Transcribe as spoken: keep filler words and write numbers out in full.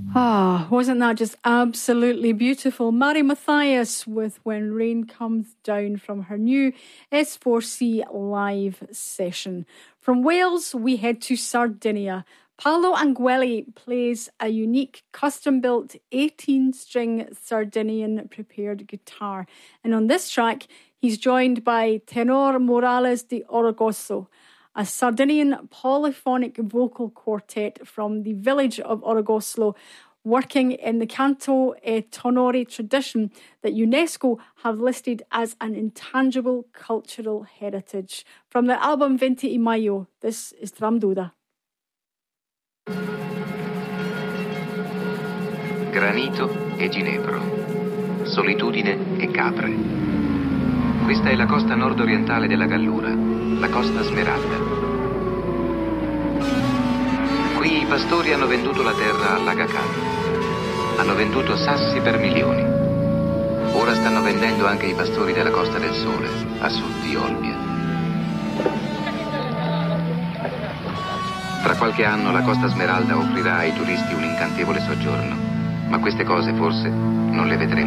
Ah, wasn't that just absolutely beautiful? Mary Mathias with When Rain Comes Down from her new S four C live session. From Wales, we head to Sardinia. Paolo Anguelli plays a unique custom-built eighteen-string Sardinian prepared guitar. And on this track, he's joined by Tenor Morales de Orogosso, a Sardinian polyphonic vocal quartet from the village of Orogosso, working in the canto e tonore tradition that UNESCO have listed as an intangible cultural heritage. From the album Venti e Maio, this is Tramduda. Granito e ginepro, solitudine e capre. Questa è la costa nord-orientale della Gallura, la Costa Smeralda. Qui i pastori hanno venduto la terra all'Aga Khan. Hanno venduto sassi per milioni. Ora stanno vendendo anche i pastori della Costa del Sole, a sud di Olbia. Tra qualche anno la Costa Smeralda offrirà ai turisti un incantevole soggiorno, ma queste cose forse non le vedremo